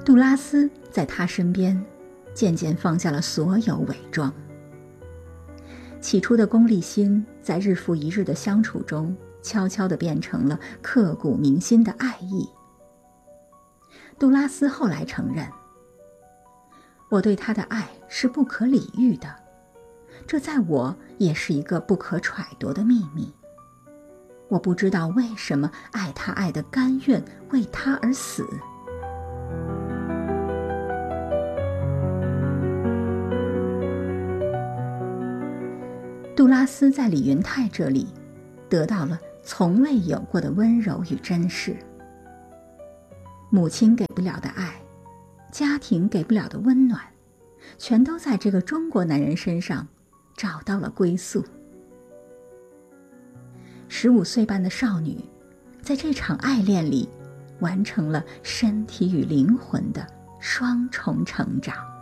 杜拉斯在他身边渐渐放下了所有伪装。起初的功利心在日复一日的相处中悄悄地变成了刻骨铭心的爱意。杜拉斯后来承认，我对他的爱是不可理喻的，这在我也是一个不可揣度的秘密。我不知道为什么爱他爱得甘愿为他而死。杜拉斯在李云泰这里得到了从未有过的温柔与珍视。母亲给不了的爱，家庭给不了的温暖，全都在这个中国男人身上找到了归宿。15岁般的少女，在这场爱恋里完成了身体与灵魂的双重成长。